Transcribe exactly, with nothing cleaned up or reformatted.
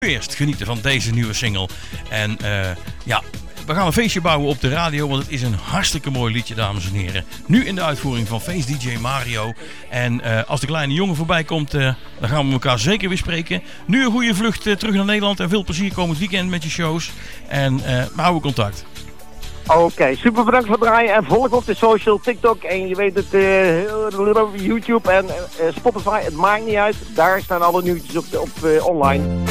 Eerst genieten van deze nieuwe single. En uh, ja, we gaan een feestje bouwen op de radio, want het is een hartstikke mooi liedje, dames en heren. Nu in de uitvoering van Face D J Mario. En uh, als de kleine jongen voorbij komt, uh, dan gaan we elkaar zeker weer spreken. Nu een goede vlucht uh, terug naar Nederland en veel plezier komend weekend met je shows. En uh, we houden contact. Oké, okay, super bedankt voor het draaien en volg op de social, TikTok en je weet het, uh, YouTube en uh, Spotify, het maakt niet uit. Daar staan alle nieuwtjes op, op uh, online.